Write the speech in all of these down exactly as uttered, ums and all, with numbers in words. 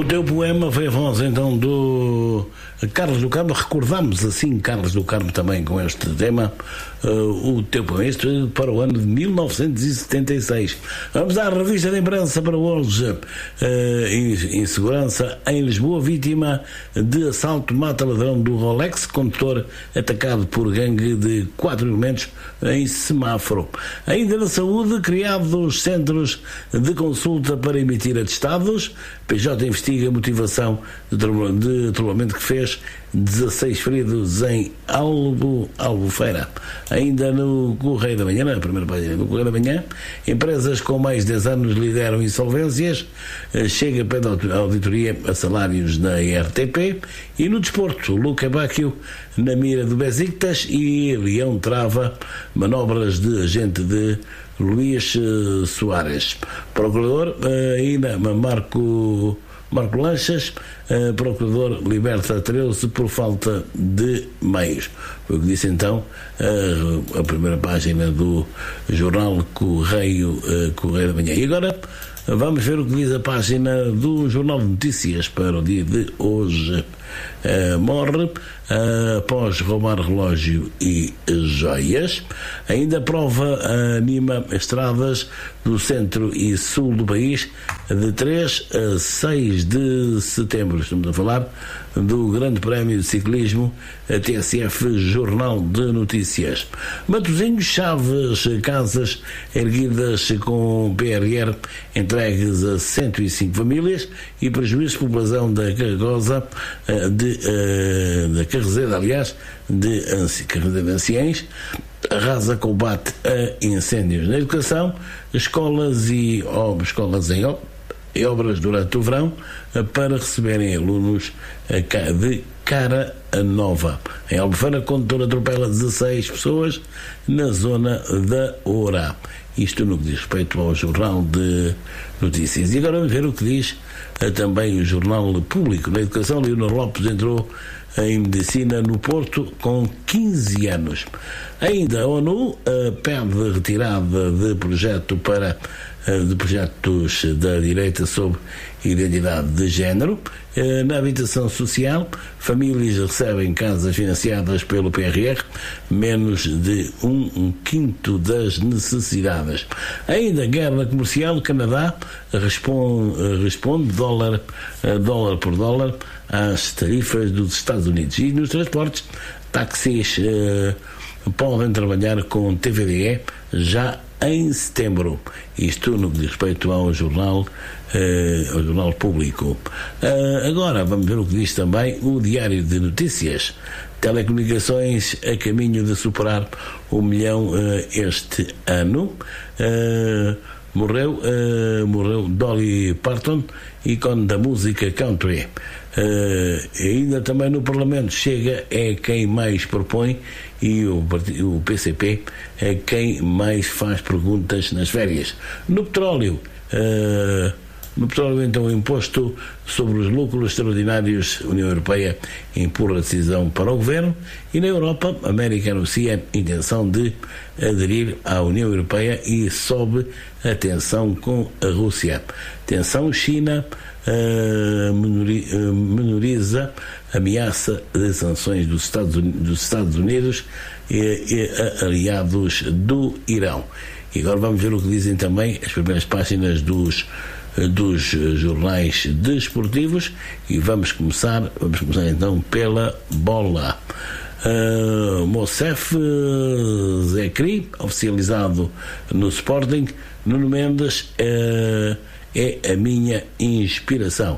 O teu poema foi a voz então do Carlos do Carmo. Recordamos assim Carlos do Carmo também com este tema, uh, o teu poema, isto para o ano de mil novecentos e setenta e seis. Vamos à revista de imprensa para hoje. uh, Insegurança em Lisboa, vítima de assalto mata ladrão do Rolex, condutor atacado por gangue de quatro elementos em semáforo. Ainda na saúde, criados centros de consulta para emitir atestados. P J investiga a motivação de atropelamento que fez dezasseis feridos em Albo, Albufeira. Ainda no Correio da Manhã, na primeira página do Correio da Manhã, empresas com mais de dez anos lideram insolvências. Chega pede auditoria a salários na R T P. E no desporto, Luca Bacchio na mira do Besiktas e Leão trava manobras de agente de Luís Soares. Procurador, ainda Marco Marco Lanchas, procurador liberta treze por falta de meios. Foi o que disse então a, a primeira página do jornal Correio, Correio da Manhã. E agora vamos ver o que diz a página do Jornal de Notícias para o dia de hoje. Uh, morre uh, após roubar relógio e joias. Ainda a prova uh, anima estradas do centro e sul do país de três a seis de setembro. Estamos a falar do Grande Prémio de Ciclismo, a T S F Jornal de Notícias. Matosinhos, Chaves, casas erguidas com P R R entregues a cento e cinco famílias e prejuízo de população da Carregosa, de, uh, da Carrezeda, aliás, de Carrezeda de Anciães. Arrasa combate a incêndios na educação, escolas e oh, escolas em obras e obras durante o verão para receberem alunos de cara nova. Em Albufeira, condutor atropela dezasseis pessoas na zona da Ourá. Isto no que diz respeito ao Jornal de Notícias. E agora vamos ver o que diz também o Jornal Público. Na educação, Leonor Lopes entrou em medicina no Porto com quinze anos. Ainda a ONU pede retirada de projeto para de projetos da direita sobre identidade de género. Na habitação social, famílias recebem casas financiadas pelo P R R, menos de um, um quinto das necessidades. Ainda guerra comercial, o Canadá responde, responde dólar, dólar por dólar às tarifas dos Estados Unidos. E nos transportes, táxis eh, podem trabalhar com T V D E já em setembro. Isto no que diz respeito ao jornal, eh, ao jornal Público. Uh, agora vamos ver o que diz também o Diário de Notícias. Telecomunicações a caminho de superar o milhão uh, este ano. Uh, morreu, uh, morreu Dolly Parton, ícone da música country. Uh, ainda também no Parlamento, Chega é quem mais propõe e o, o P C P é quem mais faz perguntas nas férias. No petróleo, uh, no petróleo então o imposto sobre os lucros extraordinários, a União Europeia empurra a decisão para o Governo. E na Europa, a América anuncia a intenção de aderir à União Europeia e sobe a tensão com a Rússia. Tensão, China uh, menori, uh, menoriza a ameaça de sanções dos Estados Unidos, dos Estados Unidos e, e a aliados do Irão. E agora vamos ver o que dizem também as primeiras páginas dos dos jornais desportivos e vamos começar vamos começar então pela bola. uh, Mocef Zekri, oficializado no Sporting. Nuno Mendes uh, é a minha inspiração.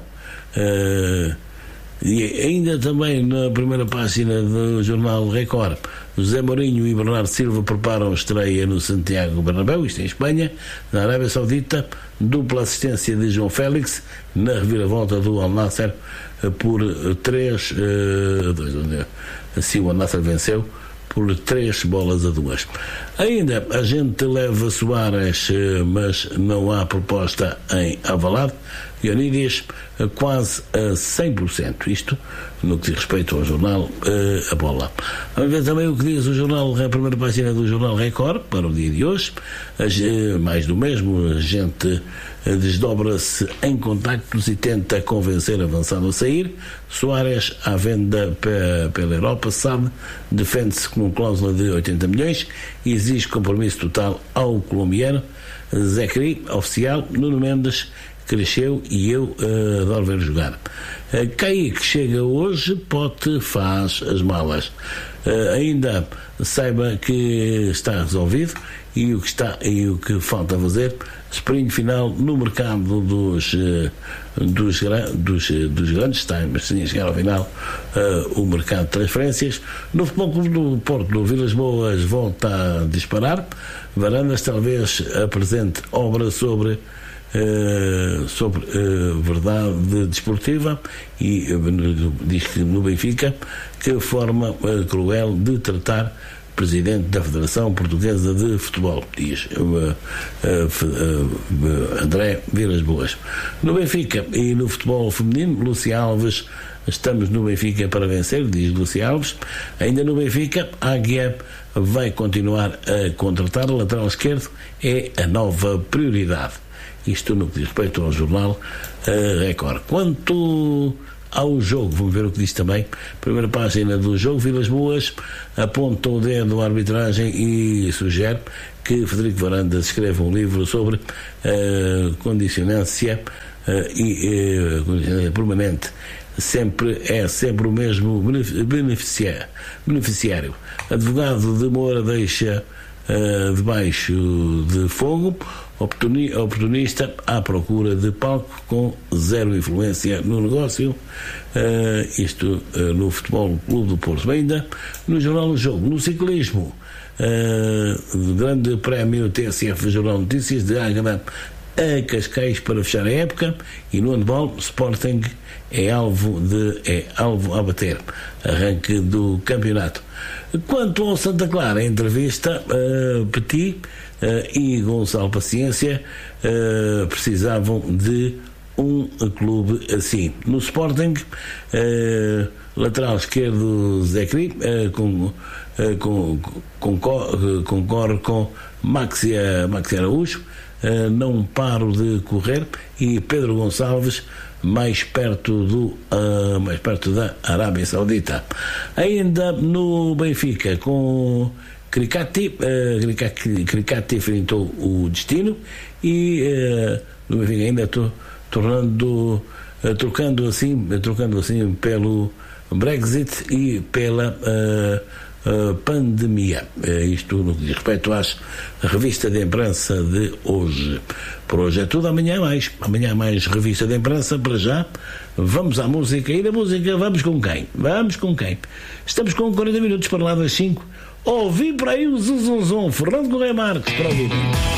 uh, E ainda também na primeira página do jornal Record, José Mourinho e Bernardo Silva preparam estreia no Santiago Bernabéu, isto em Espanha. Na Arábia Saudita, dupla assistência de João Félix na reviravolta do Al Nassr por três uh, dois, assim o Al Nassr venceu por três bolas a duas. Ainda a gente leva Soares, mas não há proposta em Alvalade. Dionídias quase a cem por cento. Isto no que diz respeito ao jornal A Bola. Vamos ver também o que diz o jornal, a primeira página do jornal Record para o dia de hoje. Mais do mesmo, a gente desdobra-se em contactos e tenta convencer avançado a sair. Soares à venda pela Europa, sabe, defende-se com cláusula de oitenta milhões e exige compromisso total ao colombiano. Zecri, oficial. Nuno Mendes cresceu e eu uh, adoro ver jogar. Uh, Kaique chega hoje, Pote faz as malas. Uh, ainda saiba que está resolvido e o que está e o que falta fazer. Sprint final no mercado dos uh, dos, dos, dos grandes, está sim, a chegar ao final uh, o mercado de transferências. No Futebol Clube do Porto, no Vilas Boas, volta a disparar. Varandas talvez apresente obra sobre Uh, sobre uh, verdade desportiva e uh, diz que no Benfica que forma uh, cruel de tratar presidente da Federação Portuguesa de Futebol, diz uh, uh, uh, André Vilas Boas. No Benfica e no futebol feminino, Lúcia Alves, estamos no Benfica para vencer, diz Lúcia Alves. Ainda no Benfica, Águia vai continuar a contratar, o lateral esquerdo é a nova prioridade. Isto no que diz respeito ao jornal uh, Record. Quanto ao jogo, vamos ver o que diz também. Primeira página do jogo, Vilas Boas aponta o dedo à arbitragem e sugere que Frederico Varandas escreva um livro sobre uh, condicionância uh, e uh, condicionância permanente. Sempre, é sempre o mesmo beneficiário. beneficiário. Advogado de Moura deixa uh, debaixo de fogo. Oportunista à procura de palco com zero influência no negócio. Uh, isto uh, no Futebol Clube do Porto. Ainda no Jornal do Jogo, no ciclismo, uh, grande prémio T S F Jornal Notícias de Águeda a Cascais para fechar a época. E no handball, Sporting é alvo, de, é alvo a bater. Arranque do campeonato. Quanto ao Santa Clara, a entrevista, uh, Petit Uh, e Gonçalo Paciência uh, precisavam de um clube assim. No Sporting, uh, lateral esquerdo Zecri, uh, com, uh, com, concorre, concorre com Maxi, Maxi Araújo, uh, não paro de correr, e Pedro Gonçalves mais perto do uh, mais perto da Arábia Saudita. Ainda no Benfica, com Cricati, uh, Cricati enfrentou o destino e uh, no Benfica ainda estou tornando uh, trocando assim trocando assim pelo Brexit e pela uh, uh, pandemia. Uh, isto no que diz respeito às revista de imprensa de hoje. Por hoje é tudo, amanhã mais amanhã mais revista de imprensa. Para já vamos à música, e da música vamos com quem? Vamos com quem? Estamos com quarenta minutos para lá das cinco. Ouvi por aí o Zuzunzum, Fernando Correia Marques, para ouvir.